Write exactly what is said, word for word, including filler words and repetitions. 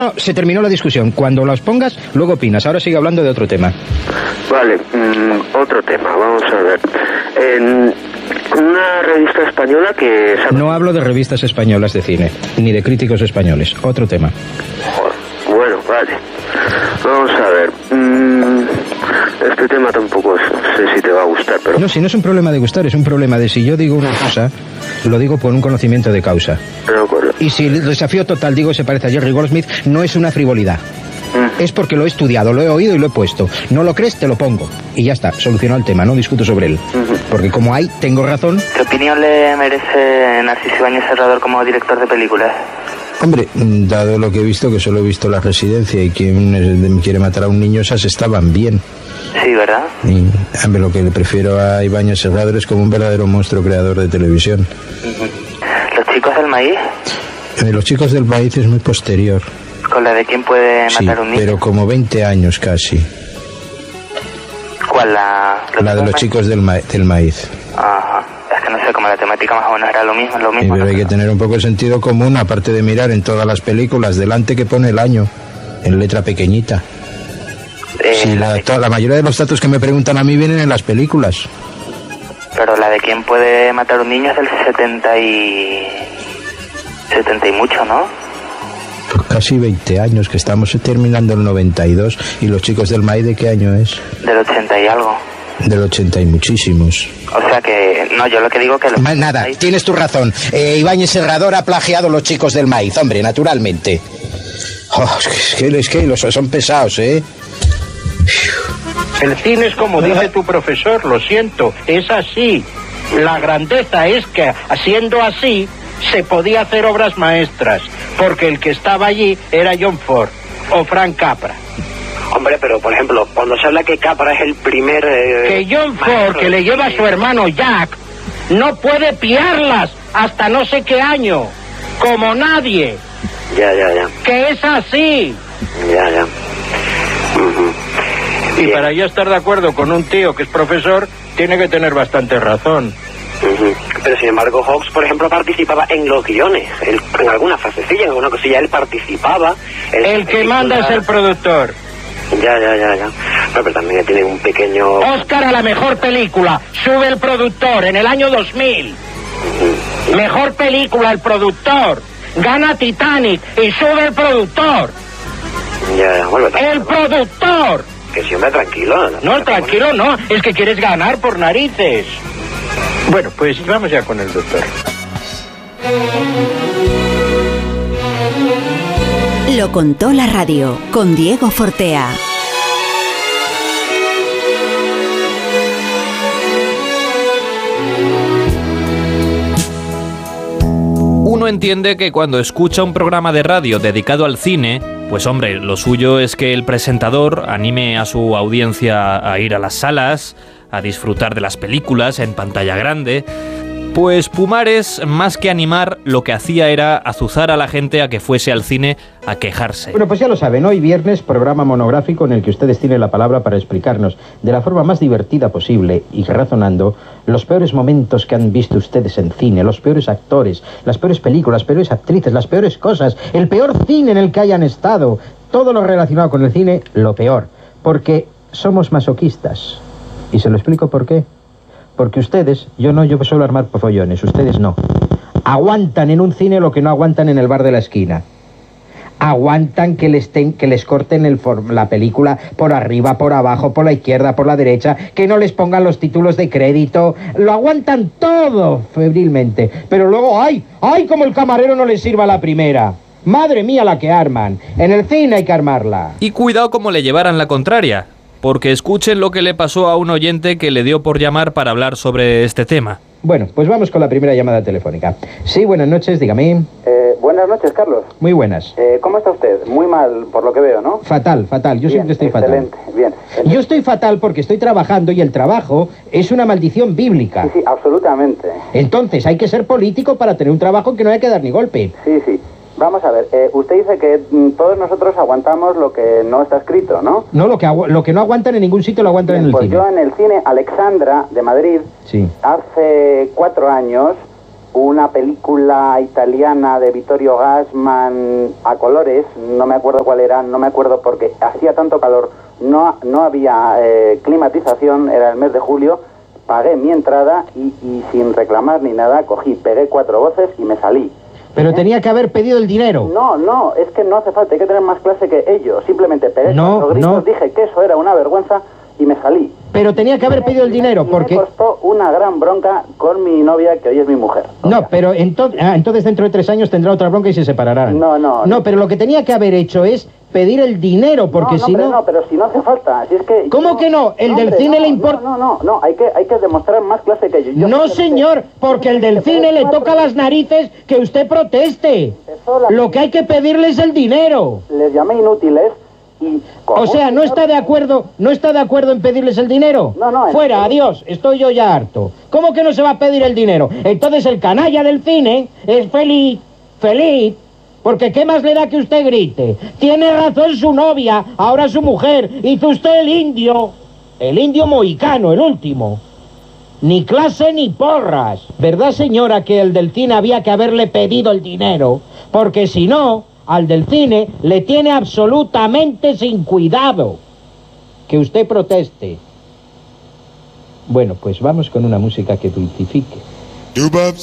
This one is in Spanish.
No, se terminó la discusión. Cuando las pongas, luego opinas. Ahora sigue hablando de otro tema. Vale, mmm, otro tema. Vamos a ver. En una revista española que... No hablo de revistas españolas de cine, ni de críticos españoles. Otro tema. Joder, bueno, vale. Vamos a ver. Mmm, este tema tampoco sé si te va a gustar, pero... No, si no es un problema de gustar, es un problema de si yo digo una cosa, lo digo por un conocimiento de causa. De acuerdo. Y si el desafío total, digo, se parece a Jerry Goldsmith, no es una frivolidad. Mm. Es porque lo he estudiado, lo he oído y lo he puesto. ¿No lo crees? Te lo pongo. Y ya está, solucionado el tema, no discuto sobre él. Uh-huh. Porque como hay, tengo razón. ¿Qué opinión le merece Narciso Ibáñez Serrador como director de películas? Hombre, dado lo que he visto, que solo he visto La Residencia y Quien quiere matar a un niño, esas estaban bien. Sí, ¿verdad? Y, hombre, lo que le prefiero a Ibáñez Serrador es como un verdadero monstruo creador de televisión. Uh-huh. ¿Los chicos del maíz? De Los chicos del maíz es muy posterior. ¿Con la de Quién puede matar sí, a un niño? Pero como veinte años casi. ¿Cuál? La, la de los chicos del, ma del maíz. Ajá. Es que no sé, como la temática más o menos era lo mismo, lo mismo. Sí, pero no hay que tener un poco de sentido común, aparte de mirar en todas las películas delante que pone el año, en letra pequeñita. Eh, sí, la, toda, la mayoría de los datos que me preguntan a mí vienen en las películas. Pero la de Quién puede matar a un niño es del setenta y... setenta y mucho, ¿no? Pues casi veinte años, que estamos terminando el noventa y dos. ¿Y Los chicos del maíz de qué año es? Del ochenta y algo. Del ochenta y muchísimos. O sea que, no, yo lo que digo que... Los... Nada, tienes tu razón. Eh, Ibáñez Serrador ha plagiado Los chicos del maíz, hombre, naturalmente. Oh, es que, es que los, son pesados, ¿eh? El cine es como dice tu profesor, lo siento, es así. La grandeza es que, siendo así, se podía hacer obras maestras, porque el que estaba allí era John Ford o Frank Capra. Hombre, pero por ejemplo, cuando se habla que Capra es el primer... Eh, que John Ford, que le lleva a su hermano Jack, no puede piarlas hasta no sé qué año, como nadie. Ya, ya, ya. Que es así. Ya, ya. Uh-huh. Y bien. Para yo estar de acuerdo con un tío que es profesor, tiene que tener bastante razón. Uh-huh. Pero sin embargo Hawks, por ejemplo, participaba en los guiones, él, en alguna frasecilla, en alguna cosilla, él participaba. Él el que película... manda es el productor. Ya, ya, ya, ya. Pero, pero también tiene un pequeño... Oscar a la mejor película, sube el productor en el año dos mil. Uh-huh. Mejor película, el productor. Gana Titanic y sube el productor. Ya, ya, bueno, el productor. Que si hombre, tranquilo. No, no tranquilo no, es que quieres ganar por narices. Bueno, pues vamos ya con el doctor. Lo contó la radio con Diego Fortea. Uno entiende que cuando escucha un programa de radio dedicado al cine, pues hombre, lo suyo es que el presentador anime a su audiencia a ir a las salas, a disfrutar de las películas en pantalla grande. Pues Pumares, más que animar, lo que hacía era azuzar a la gente a que fuese al cine a quejarse. Bueno, pues ya lo saben, hoy viernes, programa monográfico en el que ustedes tienen la palabra para explicarnos de la forma más divertida posible y razonando los peores momentos que han visto ustedes en cine, los peores actores, las peores películas, las peores actrices, las peores cosas, el peor cine en el que hayan estado, todo lo relacionado con el cine, lo peor, porque somos masoquistas. Y se lo explico por qué. Porque ustedes, yo no, yo suelo armar follones, ustedes no. Aguantan en un cine lo que no aguantan en el bar de la esquina. Aguantan que les, ten, que les corten el la película por arriba, por abajo, por la izquierda, por la derecha, que no les pongan los títulos de crédito. Lo aguantan todo febrilmente. Pero luego, ¡ay! ¡Ay! Como el camarero no les sirva la primera. Madre mía la que arman. En el cine hay que armarla. Y cuidado como le llevaran la contraria. Porque escuchen lo que le pasó a un oyente que le dio por llamar para hablar sobre este tema. Bueno, pues vamos con la primera llamada telefónica. Sí, buenas noches, dígame. Eh, buenas noches, Carlos. Muy buenas. Eh, ¿Cómo está usted? Muy mal, por lo que veo, ¿no? Fatal, fatal. Yo bien, siempre estoy excelente, fatal. Bien, Yo estoy fatal porque estoy trabajando y el trabajo es una maldición bíblica. Sí, sí, absolutamente. Entonces, hay que ser político para tener un trabajo que no hay que dar ni golpe. Sí, sí. Vamos a ver, eh, usted dice que mm, todos nosotros aguantamos lo que no está escrito, ¿no? No, lo que, lo que no aguantan en ningún sitio lo aguantan Bien, en el pues cine. Pues yo en el cine Alexandra de Madrid, sí. hace cuatro años, una película italiana de Vittorio Gassman a colores, no me acuerdo cuál era, no me acuerdo porque hacía tanto calor, no, no había eh, climatización, era el mes de julio, pagué mi entrada y, y sin reclamar ni nada, cogí, pegué cuatro voces y me salí. Pero ¿Eh? tenía que haber pedido el dinero. No, no, es que no hace falta, hay que tener más clase que ellos, simplemente pegué No, cuatro gritos, no. dije que eso era una vergüenza y me salí. Pero tenía que haber pedido el dinero, Y porque... me costó una gran bronca con mi novia, que hoy es mi mujer. O No, sea, pero entonces, ah, entonces dentro de tres años tendrá otra bronca y se separarán. No, no. No, pero lo que tenía que haber hecho es pedir el dinero, porque no, no, si pero no... no, pero si no hace falta, si es que... ¿Cómo que no? ¿El del hombre, cine no, le importa? No, no, no, no, hay que, hay que demostrar más clase que yo. Yo No, simplemente- señor, porque el del cine le toca las narices que usted proteste. Empezó la- Lo que hay que pedirle es el dinero. Les llamé inútiles y... O sea, ¿no está de acuerdo, no está de acuerdo en pedirles el dinero? No, no, en- Fuera, adiós, estoy yo ya harto. ¿Cómo que no se va a pedir el dinero? Entonces el canalla del cine es feliz, feliz, porque ¿qué más le da que usted grite? Tiene razón su novia, ahora su mujer, hizo usted el indio, el indio mohicano, el último. Ni clase ni porras. ¿Verdad, señora, que el del cine había que haberle pedido el dinero? Porque si no, al del cine le tiene absolutamente sin cuidado. Que usted proteste. Bueno, pues vamos con una música que dulcifique.